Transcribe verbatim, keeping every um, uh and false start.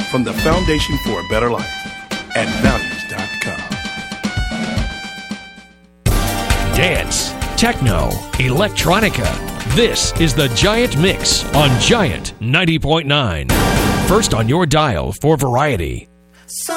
from the Foundation for a Better Life at values dot com. Dance, techno, electronica. This is the Giant Mix on Giant ninety point nine. First on your dial for variety.